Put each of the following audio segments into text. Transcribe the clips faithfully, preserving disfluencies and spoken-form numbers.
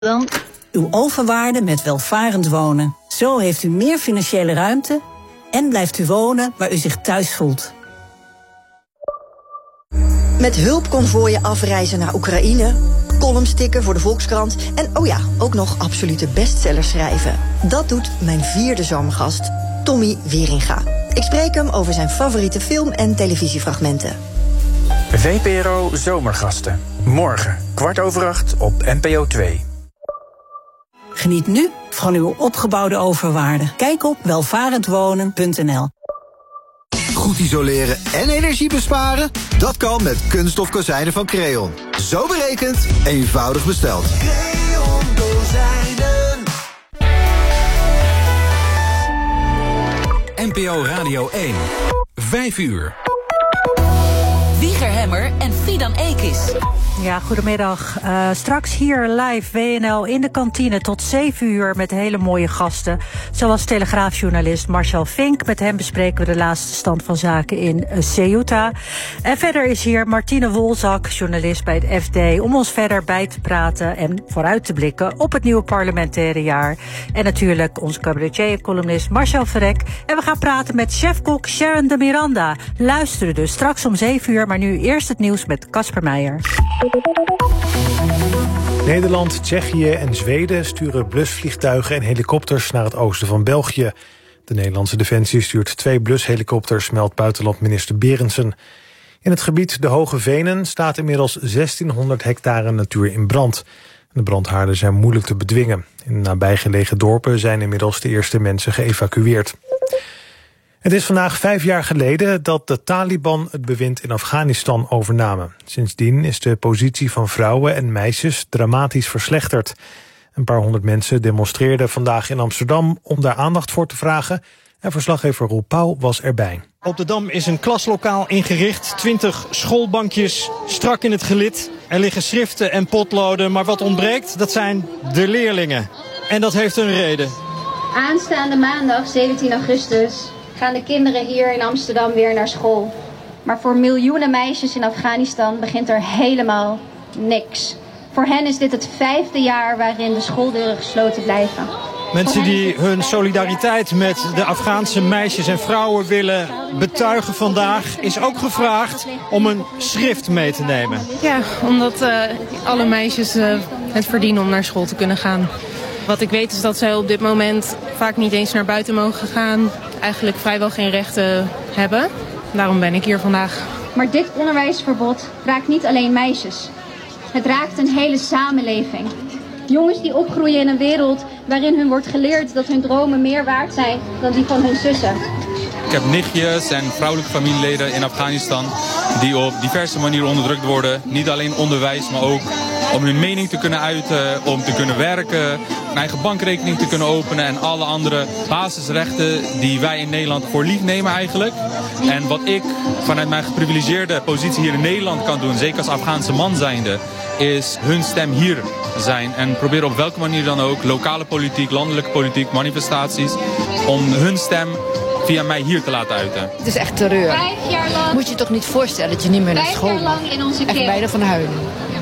Dan uw overwaarde met welvarend wonen. Zo heeft u meer financiële ruimte en blijft u wonen waar u zich thuis voelt. Met hulpconvooien afreizen naar Oekraïne, columns tikken voor de Volkskrant en oh ja, ook nog absolute bestsellers schrijven. Dat doet mijn vierde zomergast, Tommy Wieringa. Ik spreek hem over zijn favoriete film- en televisiefragmenten. V P R O Zomergasten. Morgen, kwart over acht op N P O twee. Geniet nu van uw opgebouwde overwaarde. Kijk op welvarendwonen punt n l. Goed isoleren en energie besparen? Dat kan met kunststof kozijnen van Creon. Zo berekend, eenvoudig besteld. Creon kozijnen. N P O Radio één. Vijf uur. Wieger Hemmer en Fidan Ekis. Ja, goedemiddag. Uh, straks hier live W N L in de kantine tot zeven uur met hele mooie gasten. Zoals telegraafjournalist Marcel Vink. Met hem bespreken we de laatste stand van zaken in uh, Ceuta. En verder is hier Martine Wolzak, journalist bij het F D... om ons verder bij te praten en vooruit te blikken op het nieuwe parlementaire jaar. En natuurlijk onze cabaretier en columnist Marcel Verrek. En we gaan praten met chefkok Sharon de Miranda. Luisteren dus straks om zeven uur, maar nu eerst het nieuws met Casper Meijer. Nederland, Tsjechië en Zweden sturen blusvliegtuigen en helikopters naar het oosten van België. De Nederlandse Defensie stuurt twee blushelikopters, meldt buitenlandminister Berendsen. In het gebied de Hoge Venen staat inmiddels zestienhonderd hectare natuur in brand. De brandhaarden zijn moeilijk te bedwingen. In de nabijgelegen dorpen zijn inmiddels de eerste mensen geëvacueerd. Het is vandaag vijf jaar geleden dat de Taliban het bewind in Afghanistan overnamen. Sindsdien is de positie van vrouwen en meisjes dramatisch verslechterd. Een paar honderd mensen demonstreerden vandaag in Amsterdam om daar aandacht voor te vragen. En verslaggever Roel Pauw was erbij. Op de Dam is een klaslokaal ingericht. Twintig schoolbankjes strak in het gelid. Er liggen schriften en potloden. Maar wat ontbreekt, dat zijn de leerlingen. En dat heeft een reden. Aanstaande maandag zeventien augustus... gaan de kinderen hier in Amsterdam weer naar school. Maar voor miljoenen meisjes in Afghanistan begint er helemaal niks. Voor hen is dit het vijfde jaar waarin de schooldeuren gesloten blijven. Mensen die hun solidariteit met de Afghaanse meisjes en vrouwen willen betuigen vandaag, is ook gevraagd om een schrift mee te nemen. Ja, omdat uh, alle meisjes uh, het verdienen om naar school te kunnen gaan. Wat ik weet is dat zij op dit moment vaak niet eens naar buiten mogen gaan. Eigenlijk vrijwel geen rechten hebben. Daarom ben ik hier vandaag. Maar dit onderwijsverbod raakt niet alleen meisjes. Het raakt een hele samenleving. Jongens die opgroeien in een wereld waarin hun wordt geleerd dat hun dromen meer waard zijn dan die van hun zussen. Ik heb nichtjes en vrouwelijke familieleden in Afghanistan die op diverse manieren onderdrukt worden. Niet alleen onderwijs, maar ook om hun mening te kunnen uiten, om te kunnen werken, een eigen bankrekening te kunnen openen en alle andere basisrechten die wij in Nederland voor lief nemen eigenlijk. En wat ik vanuit mijn geprivilegeerde positie hier in Nederland kan doen, zeker als Afghaanse man zijnde, is hun stem hier zijn en proberen op welke manier dan ook, lokale politiek, landelijke politiek, manifestaties, om hun stem via mij hier te laten uiten. Het is echt terreur. Moet je je toch niet voorstellen dat je niet meer naar school moet? Echt bijna van huilen.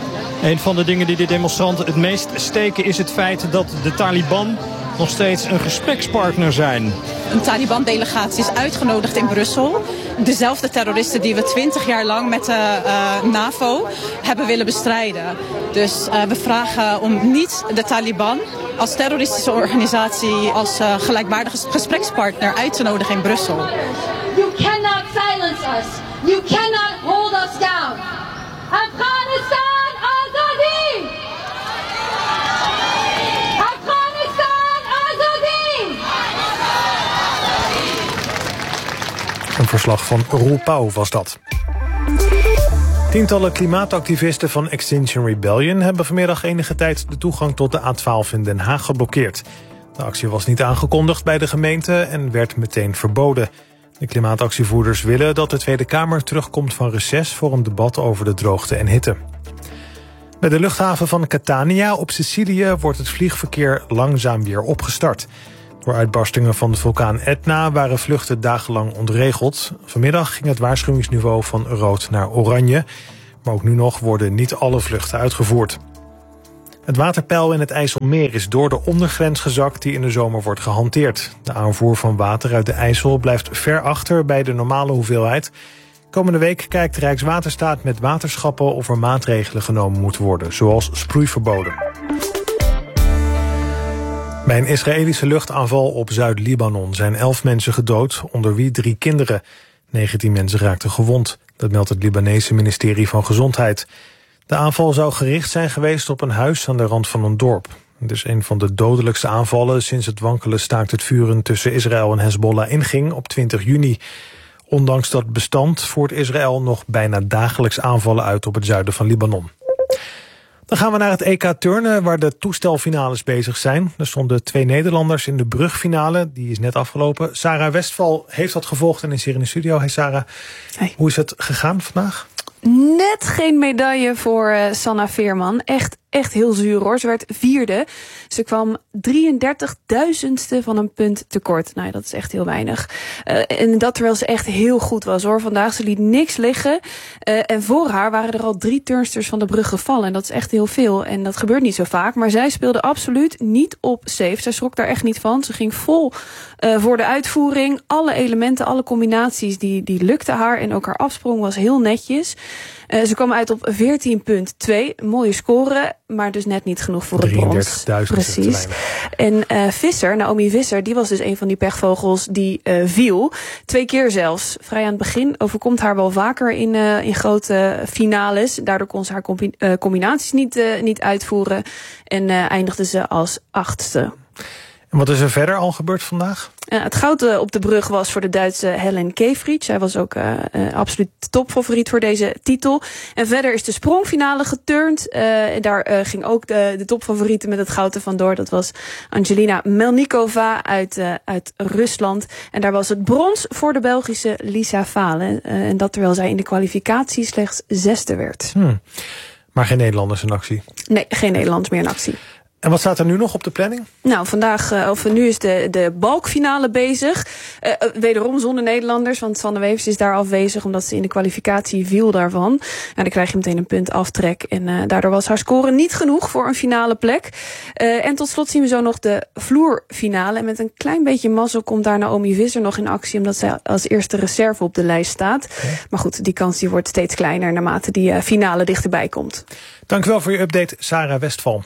Een van de dingen die de demonstranten het meest steken is het feit dat de Taliban nog steeds een gesprekspartner zijn. Een Taliban-delegatie is uitgenodigd in Brussel. Dezelfde terroristen die we twintig jaar lang met de uh, NAVO hebben willen bestrijden. Dus uh, we vragen om niet de Taliban als terroristische organisatie, als uh, gelijkwaardige gesprekspartner uit te nodigen in Brussel. You cannot silence us. You cannot hold us down. Afghanistan, Azadi! Afghanistan, Azadi! Een verslag van Roel Pauw was dat. Tientallen klimaatactivisten van Extinction Rebellion hebben vanmiddag enige tijd de toegang tot de A twaalf in Den Haag geblokkeerd. De actie was niet aangekondigd bij de gemeente en werd meteen verboden. De klimaatactievoerders willen dat de Tweede Kamer terugkomt van reces voor een debat over de droogte en hitte. Bij de luchthaven van Catania op Sicilië wordt het vliegverkeer langzaam weer opgestart. Door uitbarstingen van de vulkaan Etna waren vluchten dagenlang ontregeld. Vanmiddag ging het waarschuwingsniveau van rood naar oranje. Maar ook nu nog worden niet alle vluchten uitgevoerd. Het waterpeil in het IJsselmeer is door de ondergrens gezakt die in de zomer wordt gehanteerd. De aanvoer van water uit de IJssel blijft ver achter bij de normale hoeveelheid. Komende week kijkt Rijkswaterstaat met waterschappen of er maatregelen genomen moeten worden, zoals sproeiverboden. Bij een Israëlische luchtaanval op Zuid-Libanon zijn elf mensen gedood, onder wie drie kinderen. negentien mensen raakten gewond. Dat meldt het Libanese ministerie van Gezondheid. De aanval zou gericht zijn geweest op een huis aan de rand van een dorp. Het is een van de dodelijkste aanvallen sinds het wankele staakt het vuren tussen Israël en Hezbollah inging op twintig juni. Ondanks dat bestand voert Israël nog bijna dagelijks aanvallen uit op het zuiden van Libanon. Dan gaan we naar het E K turnen, waar de toestelfinales bezig zijn. Er stonden twee Nederlanders in de brugfinale, die is net afgelopen. Sarah Westphal heeft dat gevolgd en is hier in de studio. Hey Sarah, hey. Hoe is het gegaan vandaag? Net geen medaille voor uh, Sanna Veerman. Echt, echt heel zuur hoor. Ze werd vierde. Ze kwam drieëndertigduizendste van een punt tekort. Nou ja, dat is echt heel weinig. Uh, en dat terwijl ze echt heel goed was hoor. Vandaag, ze liet niks liggen. Uh, en voor haar waren er al drie turnsters van de brug gevallen. En dat is echt heel veel. En dat gebeurt niet zo vaak. Maar zij speelde absoluut niet op safe. Zij schrok daar echt niet van. Ze ging vol uh, voor de uitvoering. Alle elementen, alle combinaties, die, die lukten haar. En ook haar afsprong was heel netjes. Uh, ze kwam uit op veertien komma twee. Mooie score, maar dus net niet genoeg voor het brons. drieëndertigduizend. Precies. En uh, Visser, Naomi Visser, die was dus een van die pechvogels die uh, viel. Twee keer zelfs. Vrij aan het begin overkomt haar wel vaker in, uh, in grote finales. Daardoor kon ze haar combi- uh, combinaties niet, uh, niet uitvoeren. En uh, eindigde ze als achtste. En wat is er verder al gebeurd vandaag? Uh, het goud uh, op de brug was voor de Duitse Helen Kefried. Zij was ook uh, uh, absoluut topfavoriet voor deze titel. En verder is de sprongfinale geturnd. Uh, en daar uh, ging ook de, de topfavoriete met het goud er vandoor. Dat was Angelina Melnikova uit, uh, uit Rusland. En daar was het brons voor de Belgische Lisa Valen. Uh, en dat terwijl zij in de kwalificatie slechts zesde werd. Hmm. Maar geen Nederlanders in actie? Nee, geen Nederlanders meer in actie. En wat staat er nu nog op de planning? Nou, vandaag, uh, of nu is de, de balkfinale bezig. Uh, wederom zonder Nederlanders, want Sanne Wevers is daar afwezig omdat ze in de kwalificatie viel daarvan. Nou, dan krijg je meteen een punt aftrek. En uh, daardoor was haar score niet genoeg voor een finale plek. Uh, en tot slot zien we zo nog de vloerfinale. En met een klein beetje mazzel komt daar Naomi Visser nog in actie, omdat zij als eerste reserve op de lijst staat. Okay. Maar goed, die kans die wordt steeds kleiner naarmate die uh, finale dichterbij komt. Dank u wel voor je update, Sarah Westphal.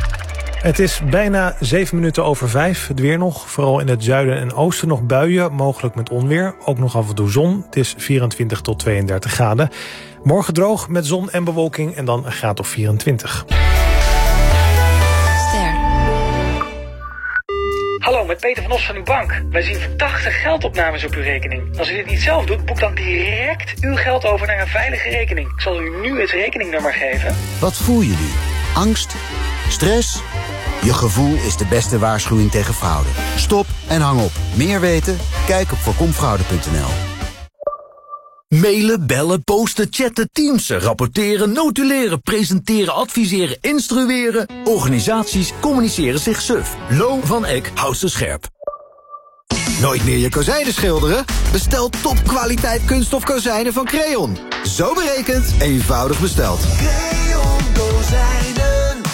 Het is bijna zeven minuten over vijf. Het weer nog. Vooral in het zuiden en oosten nog buien. Mogelijk met onweer. Ook nog af en toe zon. Het is vierentwintig tot tweeëndertig graden. Morgen droog met zon en bewolking. En dan een graad of vierentwintig. Ster. Hallo, met Peter van Os van uw bank. Wij zien verdachte geldopnames op uw rekening. Als u dit niet zelf doet, boek dan direct uw geld over naar een veilige rekening. Ik zal u nu het rekeningnummer geven. Wat voel je nu? Angst? Stress? Je gevoel is de beste waarschuwing tegen fraude. Stop en hang op. Meer weten? Kijk op voorkomfraude punt n l. Mailen, bellen, posten, chatten, teamsen, rapporteren, notuleren, presenteren, adviseren, instrueren. Organisaties communiceren zich suf. Lo van Eck houdt ze scherp. Nooit meer je kozijnen schilderen? Bestel topkwaliteit kunststof kozijnen van Creon. Zo berekend, eenvoudig besteld. Creon kozijnen.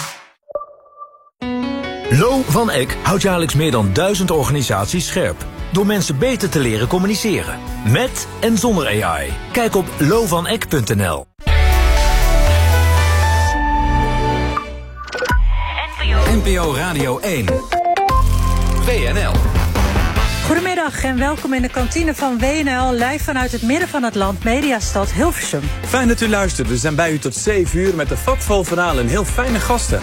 Lo van Eck houdt jaarlijks meer dan duizend organisaties scherp. Door mensen beter te leren communiceren. Met en zonder A I. Kijk op lo van eck punt n l. N P O Radio één. W N L. Goedemiddag en welkom in de kantine van W N L, live vanuit het midden van het land, Mediastad Hilversum. Fijn dat u luistert. We zijn bij u tot zeven uur met een vakvol verhaal en heel fijne gasten.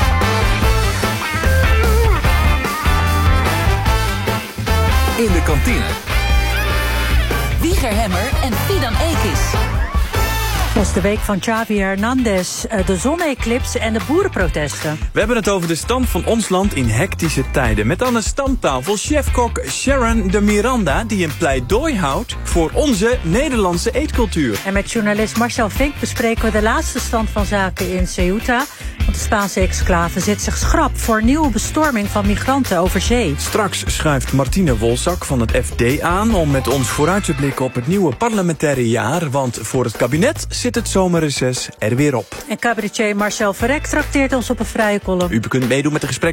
In de kantine. Wieger Hemmer en Fidan Ekis. Het is de week van Xavi Hernandez, de zonne-eclipse en de boerenprotesten. We hebben het over de stand van ons land in hectische tijden. Met aan de stamtafel chefkok Sharon de Miranda, die een pleidooi houdt voor onze Nederlandse eetcultuur. En met journalist Marcel Vink bespreken we de laatste stand van zaken in Ceuta. Want de Spaanse exclave zet zich schrap voor nieuwe bestorming van migranten over zee. Straks schuift Martine Wolzak van het F D aan om met ons vooruit te blikken op het nieuwe parlementaire jaar, want voor het kabinet zit het zomerreces er weer op. En cabaretier Marcel Verrek trakteert ons op een vrije column. U kunt meedoen met de gesprek